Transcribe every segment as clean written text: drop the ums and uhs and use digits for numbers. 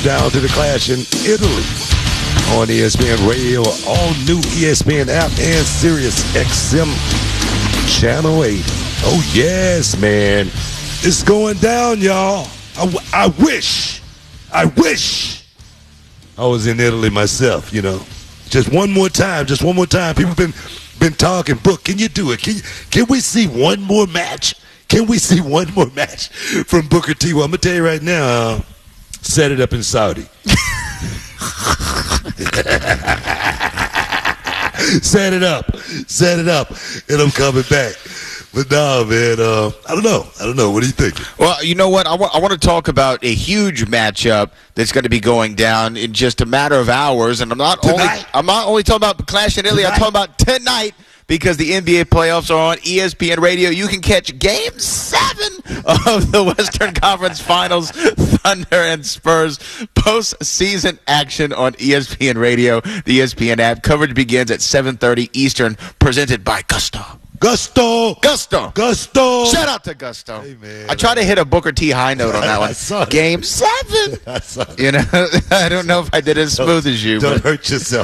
Down to the Clash in Italy on ESPN Radio, all new ESPN app and Sirius XM Channel 8. Oh, yes, man. It's going down, y'all. I wish I was in Italy myself, you know. Just one more time. People been talking. Book, can you do it? Can we see one more match? Can we see one more match from Booker T? Well, I'm going to tell you right now, set it up in Saudi. Set it up, and I'm coming back. But no, man, I don't know. What do you think? Well, you know what? I want to talk about a huge matchup that's going to be going down in just a matter of hours. And I'm not only talking about Clash in Italy. I'm talking about tonight, because the NBA playoffs are on ESPN Radio. You can catch Game 7 of the Western Conference Finals, Thunder and Spurs postseason action on ESPN Radio, the ESPN app. Coverage begins at 7:30 Eastern, presented by Gusto. Shout out to Gusto. Hey, man, I tried to hit a Booker T high note on that one. Game 7. You know, I don't know if I did as smooth as you. Don't hurt yourself.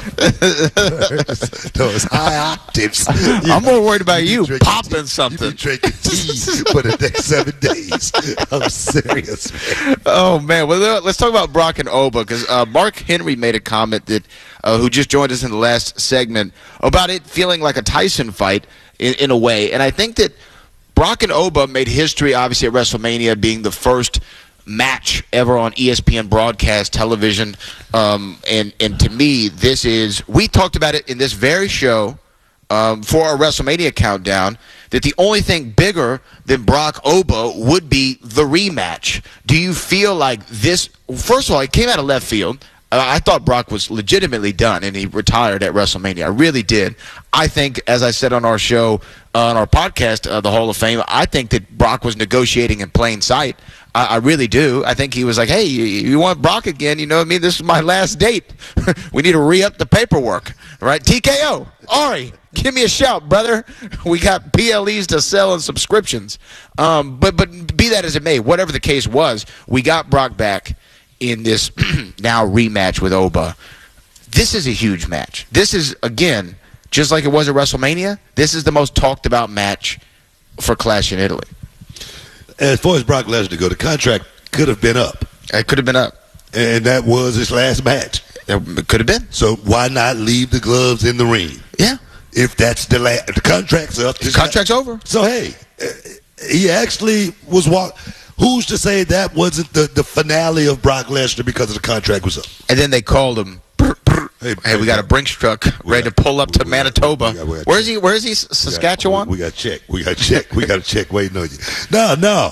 Those high octaves. I'm more worried about you popping something. You drinking tea for the next 7 days. I'm serious, man. Oh, man. Well, let's talk about Brock and Oba, because Mark Henry made a comment that who just joined us in the last segment about it feeling like a Tyson fight in a way. And I think that Brock and Oba made history, obviously, at WrestleMania, being the first match ever on ESPN broadcast television. And to me, we talked about it in this very show for our WrestleMania countdown, that the only thing bigger than Brock Oba would be the rematch. Do you feel like this? First of all, it came out of left field. I thought Brock was legitimately done, and he retired at WrestleMania. I really did. I think, as I said on our show, on our podcast, the Hall of Fame, I think that Brock was negotiating in plain sight. I really do. I think he was like, hey, you want Brock again? You know what I mean? This is my last date. We need to re-up the paperwork. Right? TKO. Ari, give me a shout, brother. We got PLEs to sell and subscriptions. But be that as it may, whatever the case was, we got Brock back in this now rematch with Oba. This is a huge match. This is, again, just like it was at WrestleMania, this is the most talked about match for Clash in Italy. As far as Brock Lesnar go, the contract could have been up. It could have been up. And that was his last match. It could have been. So why not leave the gloves in the ring? Yeah. If that's the contract's up. The contract's over. So, hey, he actually was who's to say that wasn't the finale of Brock Lesnar because the contract was up? And then they called him. Hey, we got a Brinks truck ready to pull up to Manitoba. Where is he? Saskatchewan? We got check. We got a check waiting on you. No.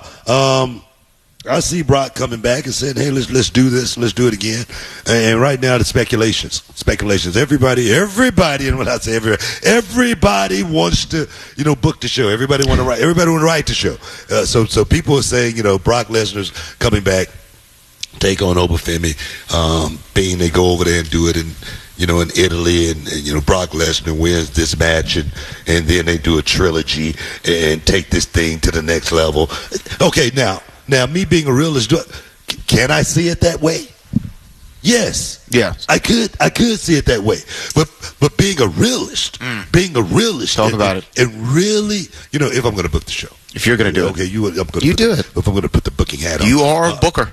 I see Brock coming back and saying, hey, let's do this. Let's do it again. And right now, the speculations. Everybody, and when I say everybody wants to, book the show. Everybody want to write the show. So people are saying, Brock Lesnar's coming back, take on Obafemi, being they go over there and do it in Italy, and Brock Lesnar wins this match, and then they do a trilogy and take this thing to the next level. Okay, now me being a realist, can I see it that way? Yes. Yeah. I could see it that way. But being a realist, talk about it. And really, if I'm going to book the show. If you're going to do it. Okay, do it. If I'm going to put the booking hat on. You are a booker.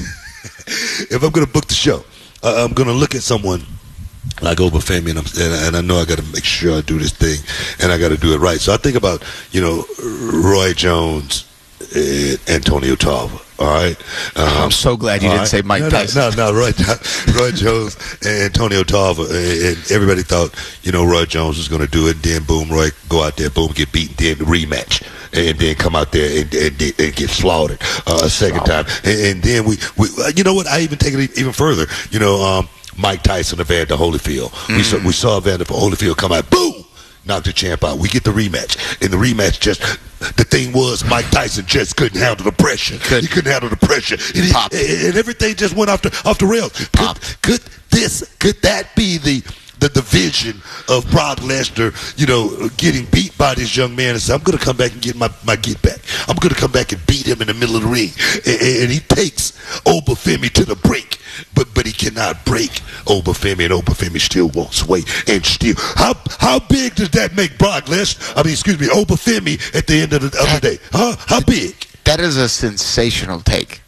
If I'm going to book the show, I'm going to look at someone like Obafemi, and I know I got to make sure I do this thing, and I got to do it right. So I think about, Roy Jones, Antonio Tarver. All right. I'm so glad you didn't say Mike Tyson. No, Roy Jones and Antonio Tarver, and everybody thought, Roy Jones was going to do it. And then boom, Roy go out there, boom, get beaten, then rematch, and then come out there and get slaughtered a second time. And then we you know what? I even take it even further. Mike Tyson, Evander Holyfield. We saw Evander Holyfield come out, boom, knock the champ out. We get the rematch. And the rematch the thing was Mike Tyson just couldn't handle the pressure. He couldn't handle the pressure. And everything just went off the rails. Could that be the vision of Brock Lesnar, getting beat by this young man and say, I'm going to come back and get my get back. I'm going to come back and beat him in the middle of the ring. And he takes Obafemi to the break. But he cannot break Obafemi, and Obafemi still won't sway. And still, how big does that make Brock Lesnar? Obafemi at the end of the day? Huh? How big? That is a sensational take.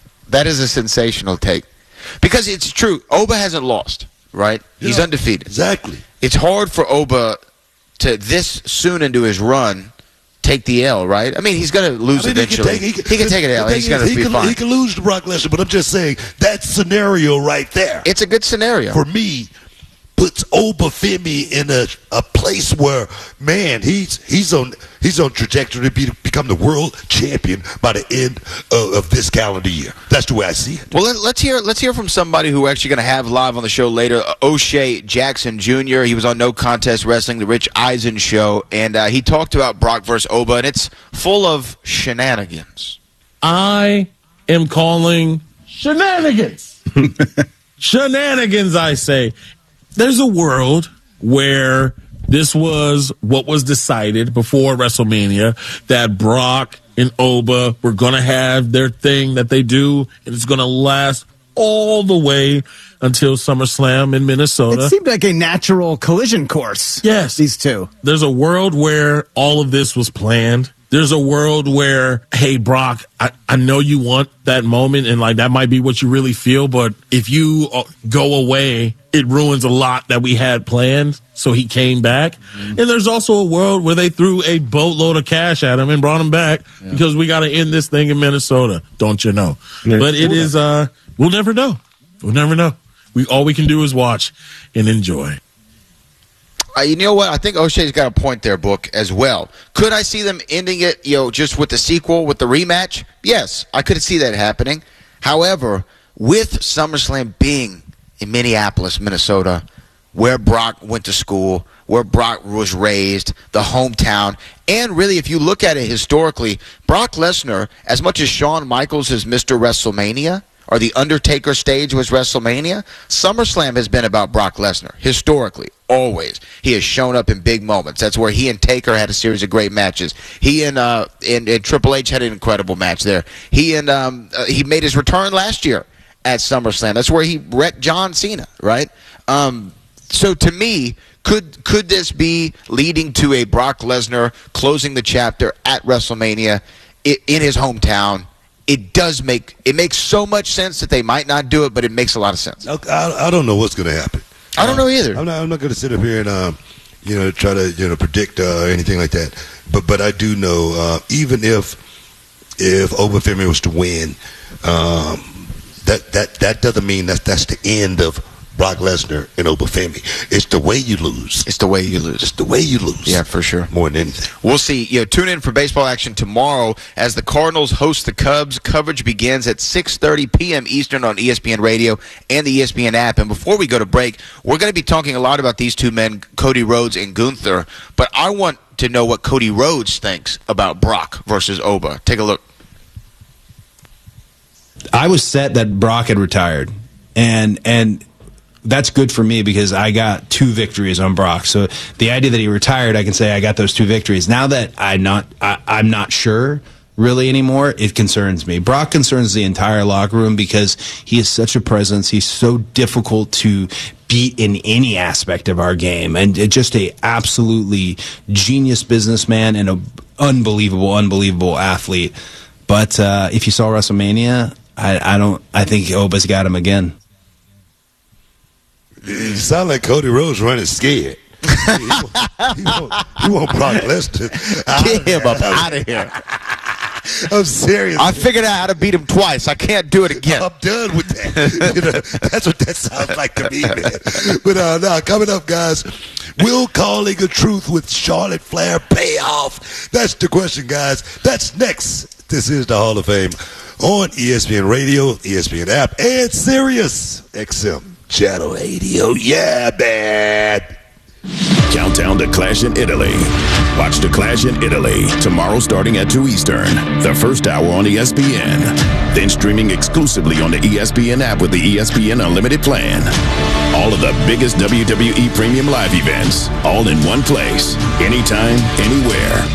Because it's true. Oba hasn't lost, right? Yeah, he's undefeated. Exactly. It's hard for Oba to this soon into his run take the L, right? I mean, he's going to lose eventually. He can take an L. He's going to be fine. He can lose to Brock Lesnar, but I'm just saying that scenario right there. It's a good scenario. For me, puts Obafemi in a place where, man, he's on trajectory to become the world champion by the end of this calendar year. That's the way I see it. Well, let's hear from somebody who we're actually going to have live on the show later, O'Shea Jackson Jr. He was on No Contest Wrestling, the Rich Eisen show, and he talked about Brock versus Oba, and it's full of shenanigans. I am calling shenanigans. Shenanigans, I say. There's a world where this was what was decided before WrestleMania, that Brock and Oba were going to have their thing that they do, and it's going to last all the way until SummerSlam in Minnesota. It seemed like a natural collision course. Yes. These two. There's a world where all of this was planned. There's a world where, hey, Brock, I know you want that moment, and like that might be what you really feel, but if you go away, it ruins a lot that we had planned. So he came back. Mm-hmm. And there's also a world where they threw a boatload of cash at him and brought him back because we got to end this thing in Minnesota, don't you know? Yeah, but it is, we'll never know. We'll never know. All we can do is watch and enjoy. You know what? I think O'Shea's got a point there, Book, as well. Could I see them ending it, just with the sequel, with the rematch? Yes, I could see that happening. However, with SummerSlam being in Minneapolis, Minnesota, where Brock went to school, where Brock was raised, the hometown, and really, if you look at it historically, Brock Lesnar, as much as Shawn Michaels is Mr. WrestleMania, or the Undertaker stage was WrestleMania, SummerSlam has been about Brock Lesnar, historically, always. He has shown up in big moments. That's where he and Taker had a series of great matches. He and Triple H had an incredible match there. He made his return last year at SummerSlam. That's where he wrecked John Cena, right? So to me, could this be leading to a Brock Lesnar closing the chapter at WrestleMania in his hometown? It makes so much sense that they might not do it, but it makes a lot of sense. I don't know what's going to happen. I don't know either. I'm not going to sit up here and try to predict anything like that. But I do know even if Obafemi was to win, that doesn't mean that's the end of Brock Lesnar and Obafemi. It's the way you lose. It's the way you lose. It's the way you lose. Yeah, for sure. More than anything. We'll see. Tune in for baseball action tomorrow as the Cardinals host the Cubs. Coverage begins at 6:30 p.m. Eastern on ESPN Radio and the ESPN app. And before we go to break, we're going to be talking a lot about these two men, Cody Rhodes and Gunther. But I want to know what Cody Rhodes thinks about Brock versus Oba. Take a look. I was set that Brock had retired. And that's good for me because I got 2 victories on Brock. So the idea that he retired, I can say I got those 2 victories. Now that I'm not sure really anymore, it concerns me. Brock concerns the entire locker room because he is such a presence. He's so difficult to beat in any aspect of our game, and just a absolutely genius businessman and an unbelievable athlete. But if you saw WrestleMania, I think Oba's got him again. You sound like Cody Rhodes running scared. He won't Brock Lesnar. Get him up out of here. I'm serious. I figured out how to beat him twice. I can't do it again. I'm done with that. That's what that sounds like to me, man. But now, coming up, guys, will calling a truth with Charlotte Flair pay off? That's the question, guys. That's next. This is the Hall of Fame on ESPN Radio, ESPN app, and Sirius XM. Channel 80. Oh, yeah, man. Countdown to Clash in Italy. Watch the Clash in Italy tomorrow starting at 2 Eastern. The first hour on ESPN. Then streaming exclusively on the ESPN app with the ESPN Unlimited plan. All of the biggest WWE Premium Live events, all in one place, anytime, anywhere.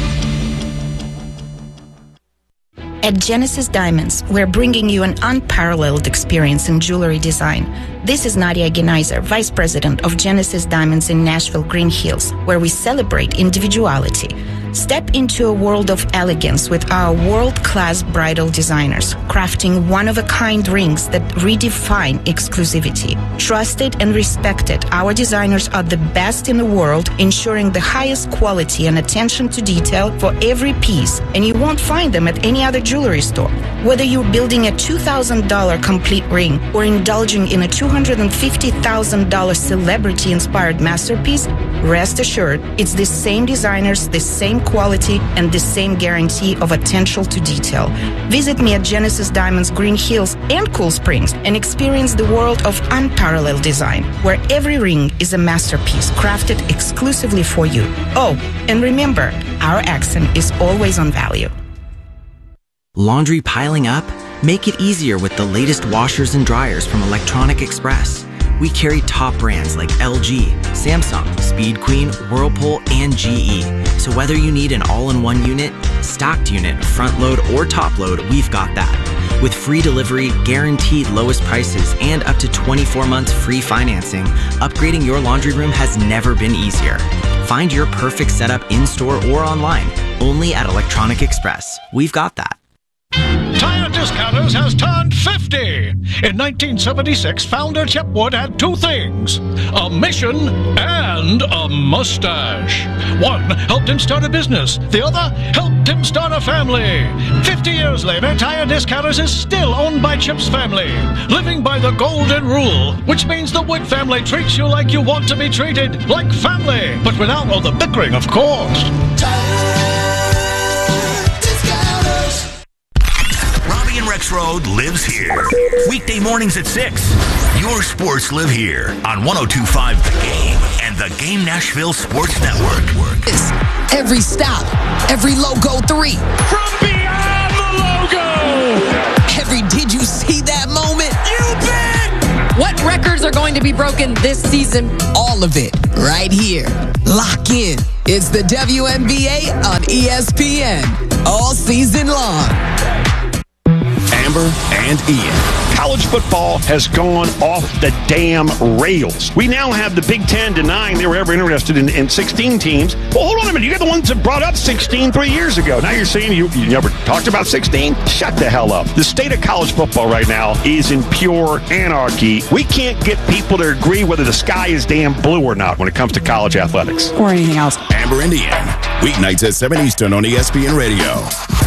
At Genesis Diamonds, we're bringing you an unparalleled experience in jewelry design. This is Nadia Genaiser, Vice President of Genesis Diamonds in Nashville, Green Hills, where we celebrate individuality. Step into a world of elegance with our world-class bridal designers, crafting one-of-a-kind rings that redefine exclusivity. Trusted and respected, our designers are the best in the world, ensuring the highest quality and attention to detail for every piece, and you won't find them at any other jewelry store. Whether you're building a $2,000 complete ring or indulging in a $250,000 celebrity-inspired masterpiece, rest assured, it's the same designers, the same quality, and the same guarantee of attention to detail. Visit me at Genesis Diamonds Green Hills and Cool Springs and experience the world of unparalleled design, where every ring is a masterpiece crafted exclusively for you. Oh, and remember, our accent is always on value. Laundry piling up? Make it easier with the latest washers and dryers from Electronic Express. We carry top brands like LG, Samsung, Speed Queen, Whirlpool, and GE. So whether you need an all-in-one unit, stocked unit, front load, or top load, we've got that. With free delivery, guaranteed lowest prices, and up to 24 months free financing, upgrading your laundry room has never been easier. Find your perfect setup in-store or online, only at Electronic Express. We've got that. Tire Discounters has turned 50. In 1976, founder Chip Wood had two things: a mission and a mustache. One helped him start a business. The other helped him start a family. 50 years later, Tire Discounters is still owned by Chip's family, living by the golden rule, which means the Wood family treats you like you want to be treated, like family, but without all the bickering, of course. Robbie and Rex Road lives here. Weekday mornings at 6. Your sports live here on 102.5 The Game and the Game Nashville Sports Network. Every stop, every logo 3. From beyond the logo! Every did you see that moment? You bet! What records are going to be broken this season? All of it, right here. Lock in. It's the WNBA on ESPN. All season long. Amber and Ian. College football has gone off the damn rails. We now have the Big Ten denying they were ever interested in 16 teams. Well, hold on a minute. You got the ones that brought up 16 3 years ago. Now you're saying you never talked about 16? Shut the hell up. The state of college football right now is in pure anarchy. We can't get people to agree whether the sky is damn blue or not when it comes to college athletics. Or anything else. Amber and Ian. Weeknights at 7 Eastern on ESPN Radio.